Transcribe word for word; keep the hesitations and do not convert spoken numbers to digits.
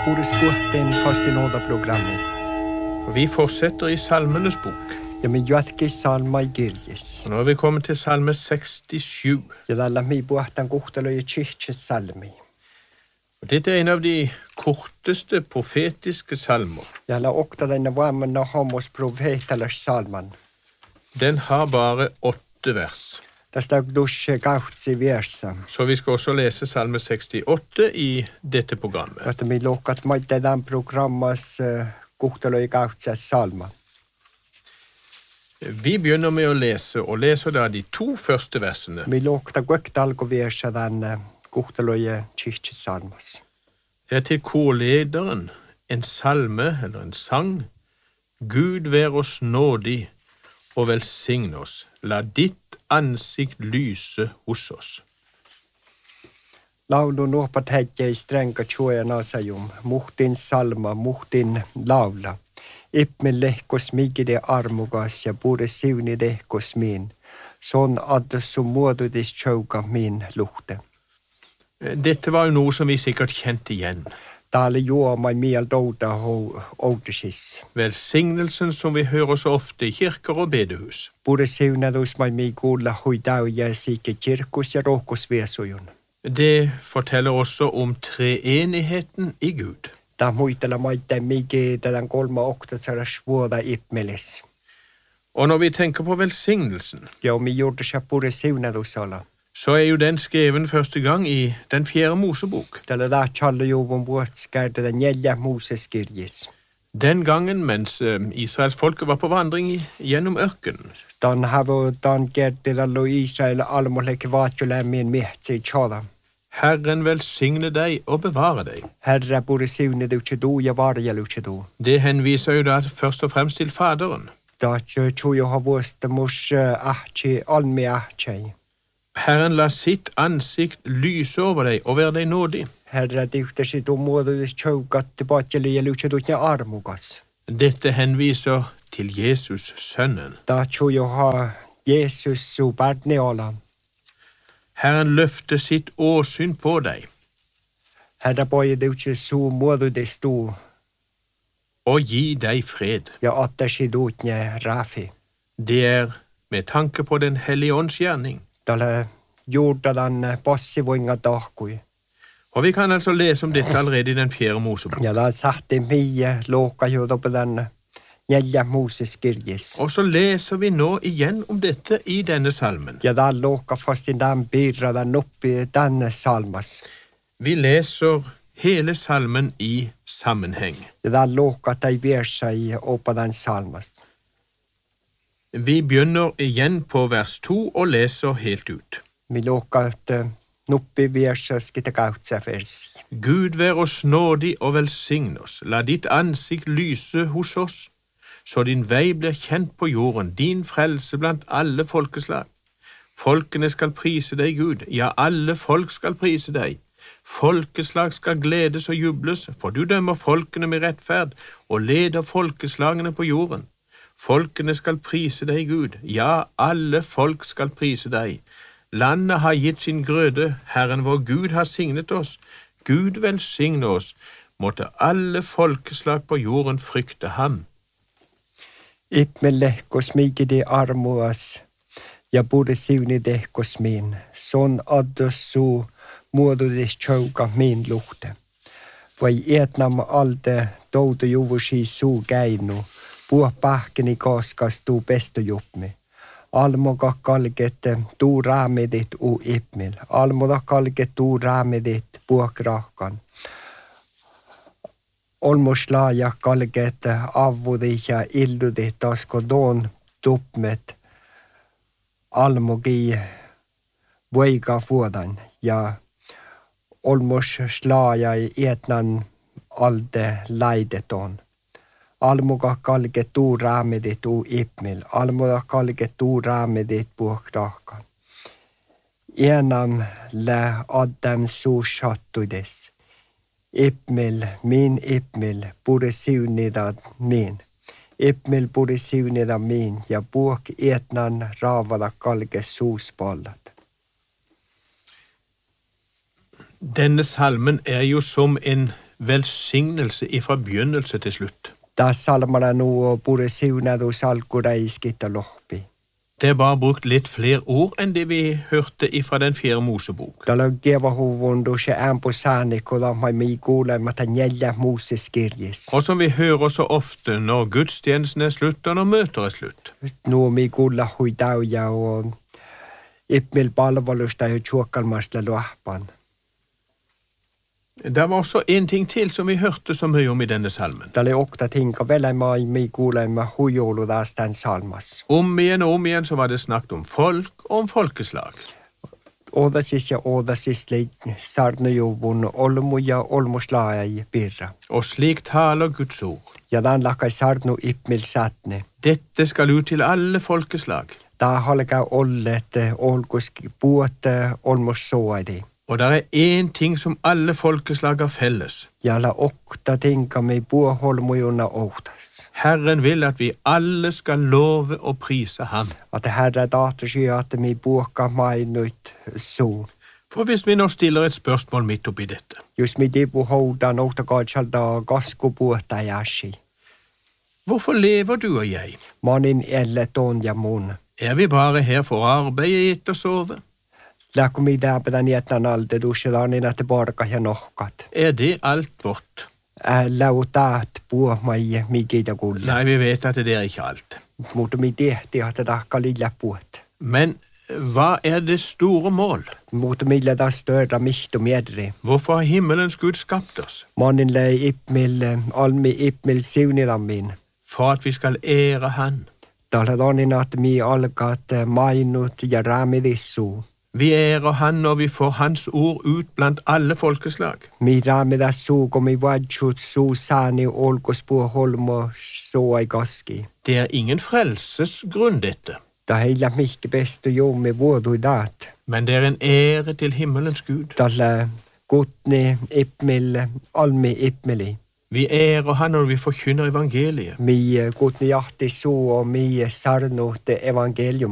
Boris Puhteen fast i nåda-programmet. Og vi fortsetter i Salmenes bok. Ja, men jatki salma i kirjes. Og nå er vi kommet til salme sekstisju. Ja, tällä mi puhtaan kohtalo ja tsihtis salmi. Og dette er en av de korteste profetiske salmer. Ja, la okta denne vamman homos profetalas salman. Den har bare åtte vers. Tästä dusche kahtsi versa. Så vi skal også lese salme sekstiåtte i dette programmet. Että mi lokat maita tämän programmas kohtalo ja kahtsi salma. Vi begynner med å lese, og leser da de to første versene. Mi lokta kuekta alko versa den kohtalo ja tsihtis salmas. Det er til korlederen en salme, eller en sang. Gud vær oss nådig og velsigne oss. La ditt ansikt lyse hos oss. Laulu nuopat hätjä i stränka tjuojan asajum, muhtin salma, muhtin laula. Ippmin lehkos migide armugas ja pure siuni lehkos min. Sånn addus som muodudis tjauka min luhte. Dette var jo noe som vi sikkert kjente igjen. Täällä juoma miel douda ho oudesis. Velsignelsen som vi hører så ofte i kirker og bedehus. Pure siunadus mai mi kuulla huidau ja siike kirkus ja rohkus viesujun. Det forteller også om treenigheten i Gud. Tämä muitella maita migi tämän kolma oktasara svuoda ipmelis. Og når vi tenker på velsignelsen, ja, mi gjorde seg pure siunadusala. så er jo den skreven første gang i den fjerde Mosebok. Tällä da challe juvun vuotskärde den neljä Moses-kirjis. Den gangen mens uh, Israels folke var på vandring i, gjennom ørkenen. Dan havo dan gerte lo Israel almoleke vaatjulämmin mihtsi tjala. Herren velsigne deg og bevare deg. Herre pure siuneduche du ja varjeluche du. Det henviser jo da først og fremst til Faderen. Da tjujo ha vuosta mus ahchi almi ahchi. Herren la sitt ansikt lyse over deg og være deg nådig. Herre dihtesi du muodudis tjaukat tilbakjeli ja luche dutja armugas. Dette henviser til Jesus, sønnen. Da tjujo ha Jesus su barneola. Herren løfter sitt åsyn på deg Herre boje duche su muodudis du. og gi deg fred. Ja attesi dutja rafi. Det er med tanke på den hellige ånds gjerning. Tällä jordadan passivoinga tahkui. Og vi kan altså lese om dette allerede i den fjerde Mosebok. Ja, da sahti mie lokajuuda på den neljä Moses-kirjis. Og så leser vi nå igjen om dette i denne salmen. Ja, da loka fast i den birra den oppi denne salmas. Vi leser hele salmen i sammenheng. Ja, da loka tei versa i oppa den salmas. Vi begynner igjen på vers to og leser helt ut. Vi loka at noppi versa skita kautsa vers. Gud vær oss nådig og velsigne oss. La ditt ansikt lyse hos oss, så din vei blir kjent på jorden, din frelse blant alle folkeslag. Folkene skal prise deg, Gud. Ja, alle folk skal prise deg. Folkeslag skal gledes og jubles, for du dømmer folkene med rettferd og leder folkeslagene på jorden. Folkene skal prise deg, Gud. Ja, alle folk skal prise deg. Landet har gitt sin grøde. Herren vår Gud har signet oss. Gud velsigne oss. Måtte alle folkeslag på jorden frykte ham. Ippme lehkos migidi armuas. Ja pure siuni dehkos min. Sånn addus su muodudis tjauka min luhte. Vai etnam alde doudu juvusi su käinu. Puh pähkeni kaskas tuu pestojupmi. Almoga kalget tuu raamidit u ipmil. Almoga kalget tuu raamidit puh krahkan. Olmuslaaja kalget avvudit ja illudit asko doon tupmet. Almogi voiga vuodan ja olmuslaaja etnan alde laideton. Almuga kalge tuu raamidit uu ipmil. Almuga kalge tuu raamidit puh krahkan. Enam lä addam suu sattudes. Ipmil, min ipmil, pure siunida min. Ipmil pure siunida min ja puh etnan raavada kalge suuspallat. Denne salmen er jo som en velsignelse ifra begynnelse til slutt. Da salmana nu både siunadu salkureiskit og lohpi. Det er bare brukt litt flere ord enn det vi hørte ifra den fjerde Mosebok. Da geva huvundu se ämpu saani, koda mai mi kuulemata neljä Moses kirjes. Og som vi hører så ofte når gudstjenesten er slutt og når møter er slutt. Nu mi kuulla hui tauja og ipmil palvelusta jo tjuokkalmasta luahpan. Det var også en ting til som vi hørte så mye om i denne salmen. Da oli okta tinka vielä mai mi kuulemme huijoulu taas tämän salmas. Om igjen og om igjen så var det snakket om folk og om folkeslag. Odasis ja odasis leit sarnajuvun olmu ja olmuslaaja i pirra. Og slik taler Guds ord. Ja dan lakai sarnu ipmil satne. Dette skal ut til alle folkeslag. Da halka ollet olkuski puotte olmus soaidi. Og det er én ting som alle folkeslag har felles. Ja la okta tinka mi puoholmujuna outas. Herren vil at vi alle skal love og prise ham. At herra datorsi at mi puokka mainut suu. For hvis vi nå stiller et spørsmål midt oppi dette. Jos mi dipu houdan okta kaatsalta kasku puotta jashi. Hvorfor lever du og jeg? Manin elle ton ja mun. Er vi bare her for å arbeide, ete og sove? Lähkö mi täpätän jätän alde dussetaan niin, että porka ja nohkat. Er det alt vårt? Läutaat puo mai mikitä kulle. Nei, vi vet at det er ikke alt. Mutta mi tehti, että tahka lilla puot. Men hva er det store mål? Mutta millä taas störra mihtu miedri. Hvorfor har himmelens Gud skapt oss? Manin lei ipmil, almi ipmil siunilammin. For at vi skal ære han. Tällä tonin, että mi alkaat mainut ja raamidissu. Vi ærer han når vi får hans ord ut blant alle folkeslag. Mi raamidassu, kun mi vajut su saani olkuspuo holmo soai kaski. Det er ingen frelsesgrunn dette. Da heillä mihki pestu joumi vuodui daat. Men det er en ære til himmelens Gud. Tällä kutni ipmil, almi ipmili. Vi ærer han når vi forkynner evangeliet. Mi kutni jahti suu og mi sarnu te evangelium.